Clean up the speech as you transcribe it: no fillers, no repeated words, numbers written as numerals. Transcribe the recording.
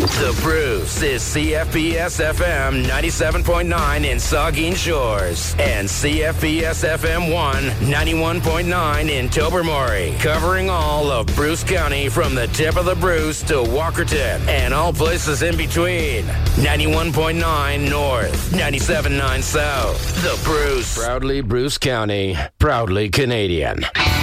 The Bruce is CFPS FM 97.9 in Saugeen Shores and CFPS FM 91.9 in Tobermory, covering all of Bruce County from the tip of the Bruce to Walkerton and all places in between. 91.9 North, 97.9 South. The Bruce. Proudly Bruce County, proudly Canadian.